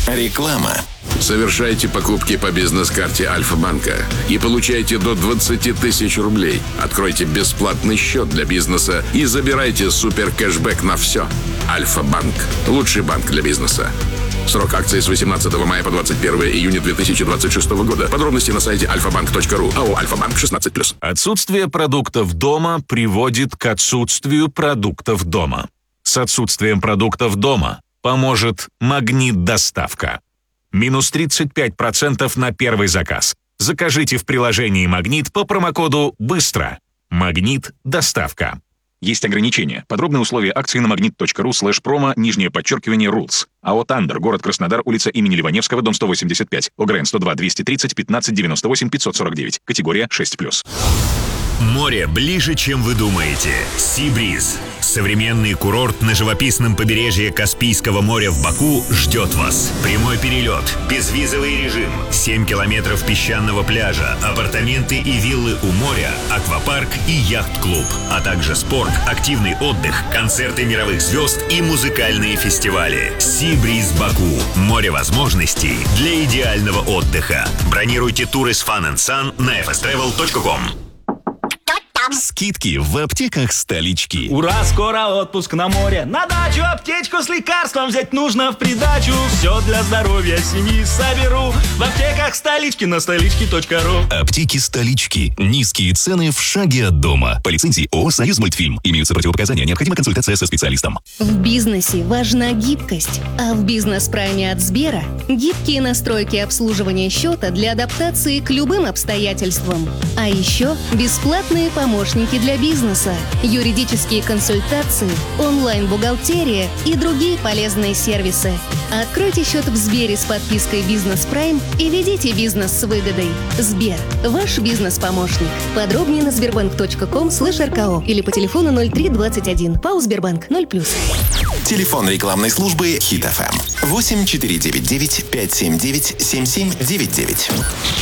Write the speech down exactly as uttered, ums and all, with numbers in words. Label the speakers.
Speaker 1: Реклама.
Speaker 2: Совершайте покупки по бизнес-карте Альфа-банка и получайте до двадцать тысяч рублей. Откройте бесплатный счет для бизнеса и забирайте супер кэшбэк на все. Альфа-банк. Лучший банк для бизнеса. Срок акции с восемнадцатого мая по двадцать первое июня две тысячи двадцать шестого года. Подробности на сайте альфа банк точка ру. АО «Альфа-банк» шестнадцать плюс.
Speaker 3: Отсутствие продуктов дома приводит к отсутствию продуктов дома. С отсутствием продуктов дома поможет «Магнит-доставка». Минус тридцать пять процентов на первый заказ. Закажите в приложении «Магнит» по промокоду «Быстро». «Магнит-доставка». Есть ограничения. Подробные условия акции на магнит точка ру слэш промо, нижнее подчеркивание, rules. АО «Тандер», город Краснодар, улица имени Ливаневского, дом сто восемьдесят пять. ОГРН сто два двести тридцать пятнадцать девяносто восемь пятьсот сорок девять. Категория шесть плюс.
Speaker 4: Море ближе, чем вы думаете. Сибриз. Современный курорт на живописном побережье Каспийского моря в Баку ждет вас. Прямой перелет, безвизовый режим, семь километров песчаного пляжа, апартаменты и виллы у моря, аквапарк и яхт-клуб, а также спорт, активный отдых, концерты мировых звезд и музыкальные фестивали. Сибриз Баку. Море возможностей для идеального отдыха. Бронируйте туры с Fun and Sun на эф эс тревел точка ком.
Speaker 1: Скидки в аптеках столички.
Speaker 5: Ура, скоро отпуск на море. На дачу аптечку с лекарством взять нужно в придачу. Все для здоровья семьи соберу в аптеках столички на столички точка ру.
Speaker 1: Аптеки столички. Низкие цены в шаге от дома. По лицензии ООО «Союзмультфильм». Имеются противопоказания. Необходима консультация со специалистом.
Speaker 6: В бизнесе важна гибкость, а в бизнес-прайме от Сбера гибкие настройки обслуживания счета для адаптации к любым обстоятельствам. А еще бесплатные помощники для бизнеса, юридические консультации, онлайн-бухгалтерия и другие полезные сервисы. Откройте счет в Сбере с подпиской «Бизнес Прайм» и ведите бизнес с выгодой. Сбер – ваш бизнес-помощник. Подробнее на сбербанк точка ком слэш эр ка о или по телефону ноль три двадцать один. ПАО «Сбербанк» ноль плюс.
Speaker 1: Телефон рекламной службы Хит эф эм восемь четыре девять девять пять семь девять семь семь девять девять.